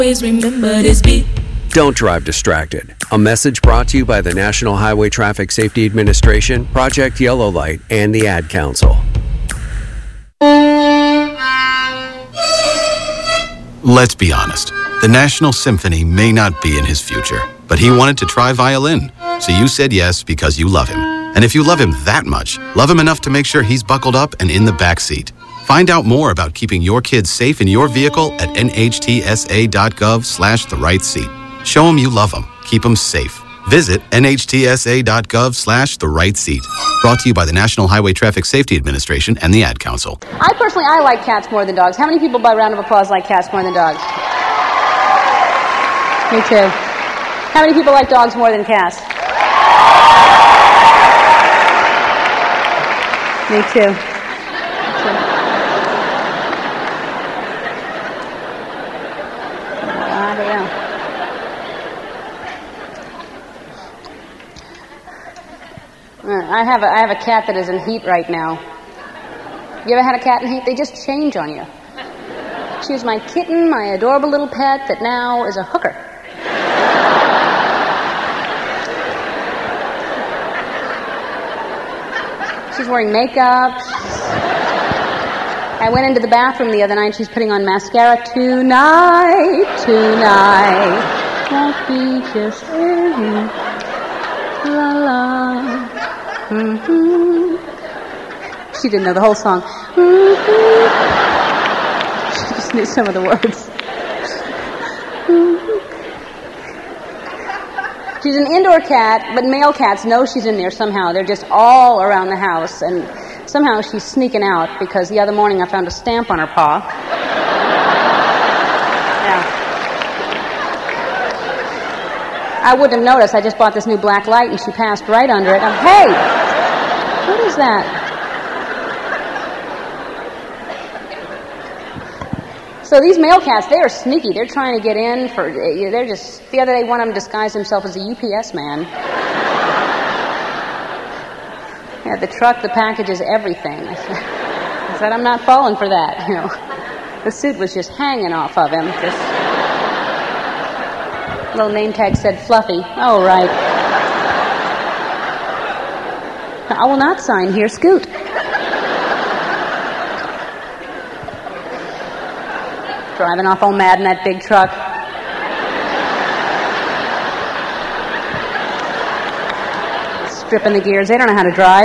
Always remember this beat. Don't drive distracted. A message brought to you by the National Highway Traffic Safety Administration, Project Yellow Light, and the Ad Council. Let's be honest. The National Symphony may not be in his future, but he wanted to try violin. So you said yes because you love him. And if you love him that much, love him enough to make sure he's buckled up and in the back seat. Find out more about keeping your kids safe in your vehicle at nhtsa.gov/the-right-seat. Show them you love them. Keep them safe. Visit nhtsa.gov/the-right-seat. Brought to you by the National Highway Traffic Safety Administration and the Ad Council. I like cats more than dogs. How many people, by round of applause, like cats more than dogs? Me too. How many people like dogs more than cats? Me too. I don't know. I have a cat that is in heat right now. You ever had a cat in heat? They just change on you. She was my kitten, my adorable little pet that now is a hooker. She's wearing makeup. I went into the bathroom the other night. She's putting on mascara. Tonight, won't be just la la. Mm-hmm. She didn't know the whole song. Mm-hmm. She just knew some of the words. Mm-hmm. She's an indoor cat, but male cats know she's in there somehow. They're just all around the house, and somehow she's sneaking out because the other morning I found a stamp on her paw. Yeah. I wouldn't have noticed. I just bought this new black light, and she passed right under it. Hey! What is that? So these male cats, they are sneaky. They're trying to get in they're just, the other day one of them disguised himself as a UPS man. Yeah, the truck, the packages, everything. I said, I'm not falling for that, you know. The suit was just hanging off of him. Just little name tag said Fluffy. Oh, right. I will not sign here, Scoot. Driving off all mad in that big truck. Stripping the gears. They don't know how to drive.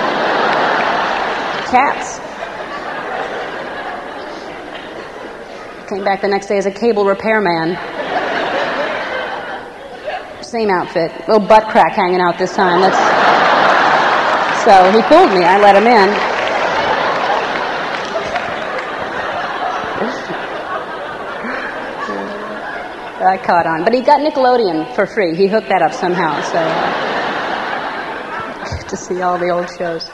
Cats. Came back the next day as a cable repairman. Same outfit. Little butt crack hanging out this time. So he pulled me. I let him in. I caught on. But he got Nickelodeon for free. He hooked that up somehow. So to see all the old shows.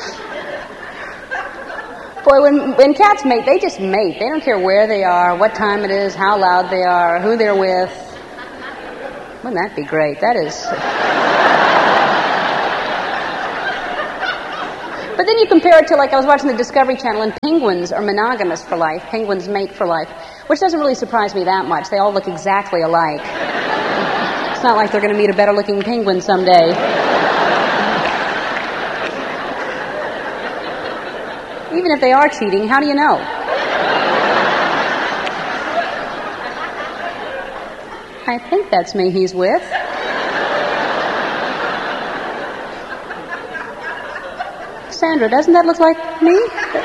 Boy, when cats mate, they just mate. They don't care where they are, what time it is, how loud they are, who they're with. Wouldn't that be great? That is... But then you compare it to, like, I was watching the Discovery Channel, and penguins are monogamous for life. Penguins mate for life, which doesn't really surprise me that much. They all look exactly alike. It's not like they're going to meet a better-looking penguin someday. Even if they are cheating, how do you know? I think that's me he's with. Sandra, doesn't that look like me?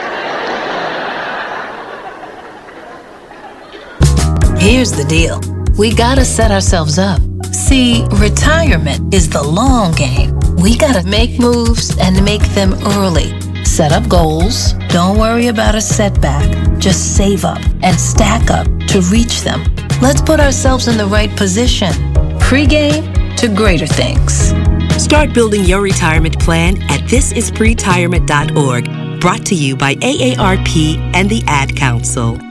Here's the deal. We gotta set ourselves up. See, retirement is the long game. We gotta make moves and make them early. Set up goals. Don't worry about a setback. Just save up and stack up to reach them. Let's put ourselves in the right position. Pre-game to greater things. Start building your retirement plan at thisispretirement.org. Brought to you by AARP and the Ad Council.